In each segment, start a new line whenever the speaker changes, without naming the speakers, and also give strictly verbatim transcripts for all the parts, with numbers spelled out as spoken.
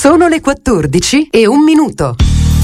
Sono le quattordici e un minuto.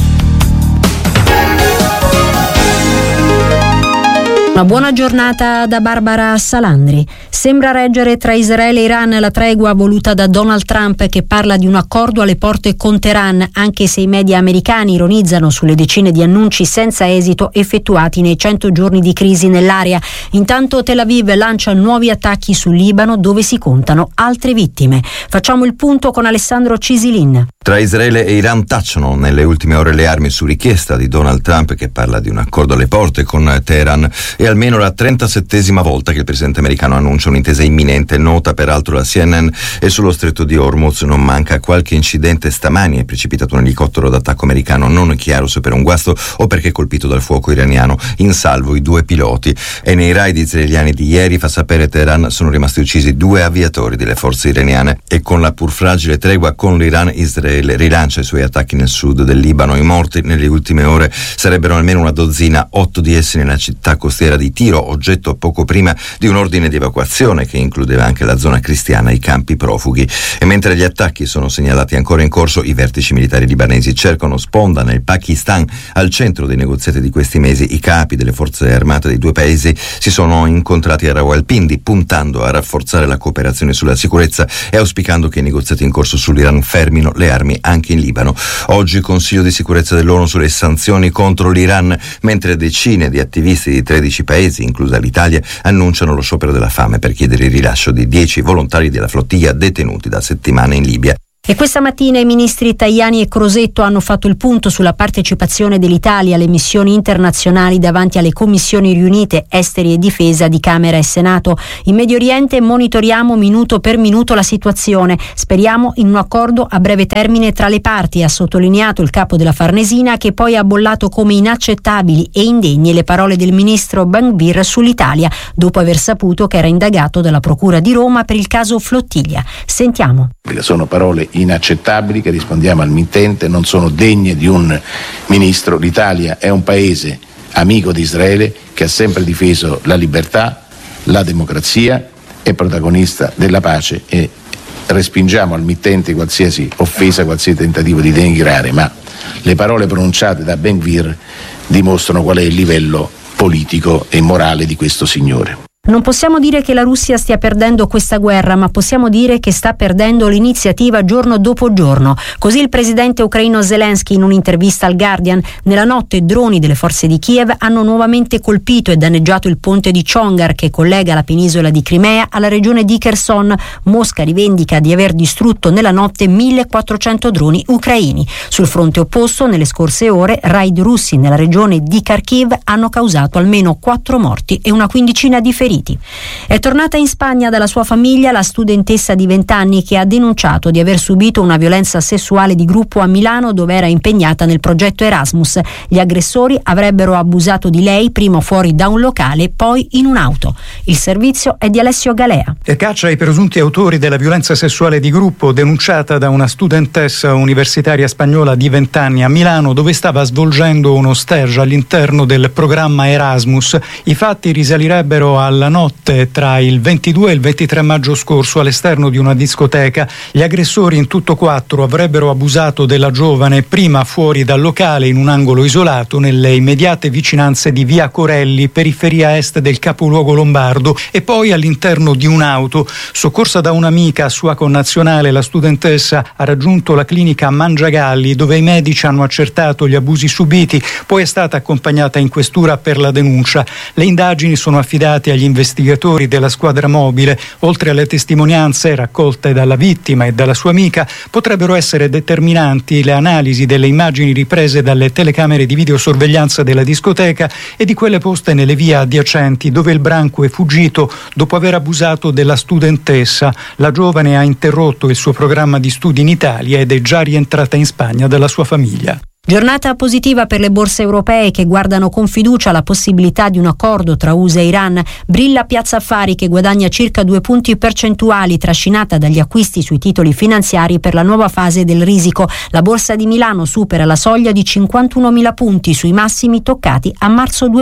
Una buona giornata da Barbara Salandri. Sembra reggere tra Israele e Iran la tregua voluta da Donald Trump, che parla di un accordo alle porte con Teheran, anche se i media americani ironizzano sulle decine di annunci senza esito effettuati nei cento giorni di crisi nell'area. Intanto Tel Aviv lancia nuovi attacchi sul Libano, dove si contano altre vittime. Facciamo il punto con Alessandro Cisilin.
Tra Israele e Iran tacciono nelle ultime ore le armi su richiesta di Donald Trump, che parla di un accordo alle porte con Teheran. È almeno la trentasettesima volta che il presidente americano annuncia un'intesa imminente, nota peraltro la C N N, e sullo stretto di Hormuz non manca qualche incidente. Stamani è precipitato un elicottero d'attacco americano, non è chiaro se per un guasto o perché colpito dal fuoco iraniano, in salvo i due piloti. E nei raid israeliani di ieri, fa sapere Teheran, sono rimasti uccisi due aviatori delle forze iraniane. E con la pur fragile tregua con l'Iran, Israele rilancia i suoi attacchi nel sud del Libano. I morti nelle ultime ore sarebbero almeno una dozzina, otto di essi nella città costiera di Tiro, oggetto poco prima di un ordine di evacuazione che includeva anche la zona cristiana e i campi profughi. E mentre gli attacchi sono segnalati ancora in corso, i vertici militari libanesi cercano sponda nel Pakistan. Al centro dei negoziati di questi mesi, i capi delle forze armate dei due paesi si sono incontrati a Rawalpindi, puntando a rafforzare la cooperazione sulla sicurezza e auspicando che i negoziati in corso sull'Iran fermino le armi anche in Libano. Oggi Consiglio di sicurezza dell'ONU sulle sanzioni contro l'Iran, mentre decine di attivisti di tredici paesi, inclusa l'Italia, annunciano lo sciopero della fame per chiedere il rilascio di dieci volontari della flottiglia detenuti da settimane in Libia.
E questa mattina i ministri Tajani e Crosetto hanno fatto il punto sulla partecipazione dell'Italia alle missioni internazionali davanti alle commissioni riunite Esteri e Difesa di Camera e Senato. In Medio Oriente monitoriamo minuto per minuto la situazione. Speriamo in un accordo a breve termine tra le parti, ha sottolineato il capo della Farnesina, che poi ha bollato come inaccettabili e indegne le parole del ministro Ben-Gvir sull'Italia, dopo aver saputo che era indagato dalla Procura di Roma per il caso Flottiglia. Sentiamo.
Sono parole inaccettabili che rispondiamo al mittente, non sono degne di un ministro. L'Italia è un paese amico di Israele che ha sempre difeso la libertà, la democrazia, è protagonista della pace e respingiamo al mittente qualsiasi offesa, qualsiasi tentativo di denigrare, ma le parole pronunciate da Ben-Gvir dimostrano qual è il livello politico e morale di questo signore.
Non possiamo dire che la Russia stia perdendo questa guerra, ma possiamo dire che sta perdendo l'iniziativa giorno dopo giorno. Così il presidente ucraino Zelensky in un'intervista al Guardian. Nella notte droni delle forze di Kiev hanno nuovamente colpito e danneggiato il ponte di Chongar, che collega la penisola di Crimea alla regione di Kherson. Mosca rivendica di aver distrutto nella notte millequattrocento droni ucraini. Sul fronte opposto, nelle scorse ore, raid russi nella regione di Kharkiv hanno causato almeno quattro morti e una quindicina di feriti. È tornata in Spagna dalla sua famiglia la studentessa di venti anni che ha denunciato di aver subito una violenza sessuale di gruppo a Milano, dove era impegnata nel progetto Erasmus. Gli aggressori avrebbero abusato di lei, prima fuori da un locale, poi in un'auto. Il servizio è di Alessio Galea.
E caccia ai presunti autori della violenza sessuale di gruppo denunciata da una studentessa universitaria spagnola di venti anni a Milano, dove stava svolgendo uno stage all'interno del programma Erasmus. I fatti risalirebbero alla notte tra il ventidue e il ventitré maggio scorso all'esterno di una discoteca. Gli aggressori, in tutto quattro, avrebbero abusato della giovane prima fuori dal locale in un angolo isolato nelle immediate vicinanze di via Corelli, periferia est del capoluogo lombardo, e poi all'interno di un'auto. Soccorsa da un'amica sua connazionale, la studentessa ha raggiunto la clinica Mangiagalli, dove i medici hanno accertato gli abusi subiti, poi è stata accompagnata in questura per la denuncia. Le indagini sono affidate agli investigatori della squadra mobile. Oltre alle testimonianze raccolte dalla vittima e dalla sua amica, potrebbero essere determinanti le analisi delle immagini riprese dalle telecamere di videosorveglianza della discoteca e di quelle poste nelle vie adiacenti, dove il branco è fuggito dopo aver abusato della studentessa. La giovane ha interrotto il suo programma di studi in Italia ed è già rientrata in Spagna dalla sua famiglia.
Giornata positiva per le borse europee, che guardano con fiducia la possibilità di un accordo tra U S A e Iran. Brilla Piazza Affari, che guadagna circa due punti percentuali, trascinata dagli acquisti sui titoli finanziari per la nuova fase del risico. La borsa di Milano supera la soglia di cinquantunomila punti, sui massimi toccati a marzo duemila.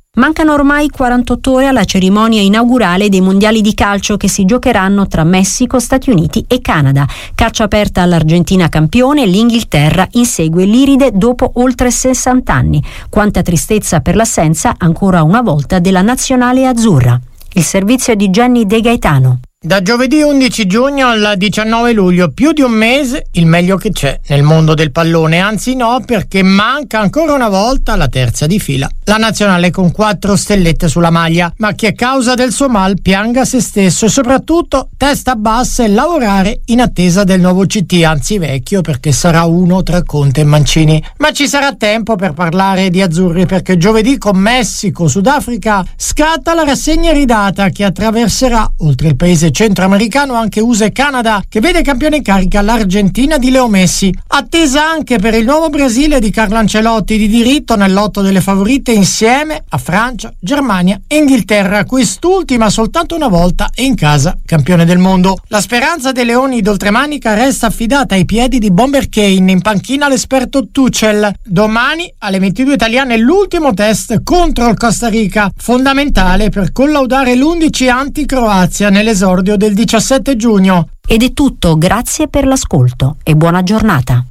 Mancano ormai quarantotto ore alla cerimonia inaugurale dei mondiali di calcio che si giocheranno tra Messico, Stati Uniti e Canada. Caccia aperta all'Argentina campione, l'Inghilterra insegue l'Iride dopo oltre sessanta anni. Quanta tristezza per l'assenza, ancora una volta, della nazionale azzurra. Il servizio è di Jenny De Gaetano.
Da giovedì undici giugno al diciannove luglio, più di un mese, il meglio che c'è nel mondo del pallone, anzi no, perché manca ancora una volta la terza di fila, la nazionale con quattro stellette sulla maglia, ma chi a causa del suo mal pianga se stesso e soprattutto testa bassa e lavorare in attesa del nuovo C T, anzi vecchio, perché sarà uno tra Conte e Mancini. Ma ci sarà tempo per parlare di azzurri, perché giovedì con Messico, Sudafrica scatta la rassegna ridata che attraverserà, oltre il paese centroamericano, anche U S A e Canada, che vede campione in carica l'Argentina di Leo Messi. Attesa anche per il nuovo Brasile di Carlo Ancelotti, di diritto nel lotto delle favorite insieme a Francia, Germania e Inghilterra, quest'ultima soltanto una volta e in casa campione del mondo. La speranza dei leoni d'oltremanica resta affidata ai piedi di Bomber Kane, in panchina l'esperto Tuchel. Domani alle ventidue italiane l'ultimo test contro il Costa Rica, fondamentale per collaudare l'undici anti-Croazia nell'esordio del diciassette giugno.
Ed è tutto, grazie per l'ascolto e buona giornata.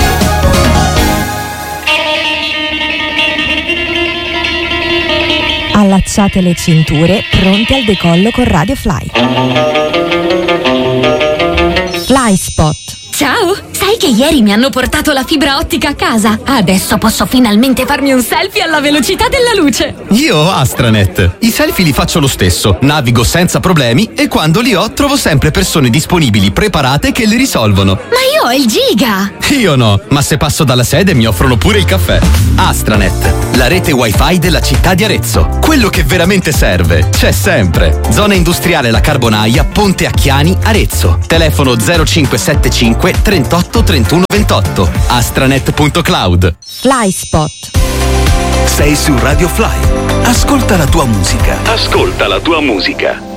Allacciate le cinture, pronti al decollo con Radio Fly. Fly Spot.
Ciao! Sai che ieri mi hanno portato la fibra ottica a casa? Adesso posso finalmente farmi un selfie alla velocità della luce!
Io ho Astranet. I selfie li faccio lo stesso, navigo senza problemi e quando li ho trovo sempre persone disponibili, preparate, che li risolvono.
Ma io ho il giga!
Io no, ma se passo dalla sede mi offrono pure il caffè. Astranet, la rete wifi della città di Arezzo. Quello che veramente serve c'è sempre. Zona industriale La Carbonaia, Ponte Acchiani, Arezzo. Telefono zero cinque sette cinque trentotto trentuno ventotto. astranet punto cloud.
Fly Spot.
Sei su Radio Fly. Ascolta la tua musica. Ascolta la tua musica.